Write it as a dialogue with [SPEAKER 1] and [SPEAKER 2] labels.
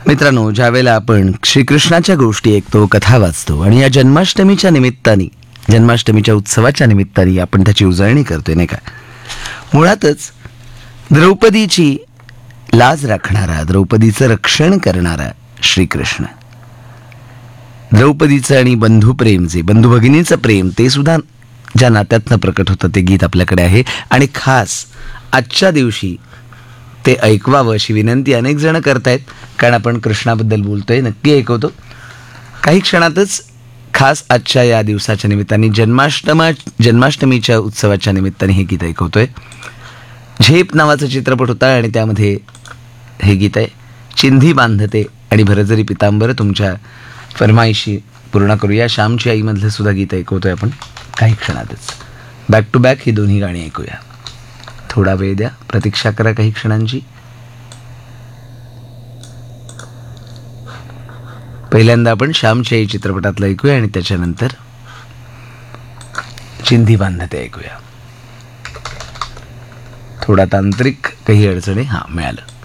[SPEAKER 1] मित्रांनो, ज्यावेळेला आपण श्रीकृष्णाच्या गोष्टी ऐकतो, कथा वाचतो आणि या जन्माष्टमीच्या निमित्ताने, जन्माष्टमीच्या उत्सवाच्या निमित्ताने आपण त्याची उजळणी करतोय, नाही का? मुळातच द्रौपदीची लाज राखणारा, द्रौपदीचं रक्षण करणारा श्रीकृष्ण, द्रौपदीचं आणि बंधुप्रेम, जे बंधू भगिनीचं प्रेम, ते सुद्धा ज्या नात्यातनं प्रकट होतं, ते गीत आपल्याकडे आहे. आणि खास आजच्या दिवशी ते ऐकवावं अशी विनंती अनेक जण करतायत, कारण आपण कृष्णाबद्दल बोलतोय. नक्की ऐकवतो काही क्षणातच. खास आजच्या या दिवसाच्या निमित्ताने, जन्माष्टमीच्या उत्सवाच्या निमित्ताने हे गीत ऐकवतोय. झेप नावाचा चित्रपट होता आणि त्यामध्ये हे गीत आहे. चिंधी बांधते आणि भरजरी पितांबर, तुमच्या फरमाईशी पूर्ण करूया. श्यामची आईमधलं सुद्धा गीत ऐकवतोय आपण काही क्षणातच. बॅक टू बॅक ही दोन्ही गाणी ऐकूया. थोडा वेळ द्या, प्रतीक्षा करा काही क्षणांची. पहिल्यांदा आपण श्यामची आई चित्रपटातलं ऐकूया आणि त्याच्यानंतर चिंधी बांधते ऐकूया. थोडा तांत्रिक काही अडचणी मिळालं.